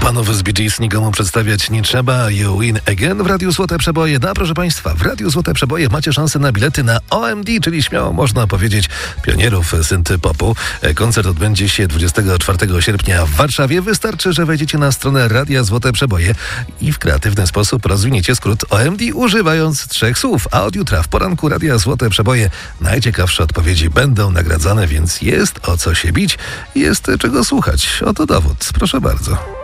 Panów z Bee Gees nikomu przedstawiać nie trzeba. You win again w Radiu Złote Przeboje. No proszę Państwa, w Radiu Złote Przeboje macie szansę na bilety na OMD, czyli śmiało można powiedzieć pionierów synth-popu. Koncert odbędzie się 24 sierpnia w Warszawie. Wystarczy, że wejdziecie na stronę Radia Złote Przeboje i w kreatywny sposób rozwiniecie skrót OMD, używając 3 słów. A od jutra w poranku Radia Złote Przeboje najciekawsze odpowiedzi będą nagradzane, więc jest o co się bić, jest czego słuchać. Oto dowód. Proszę bardzo.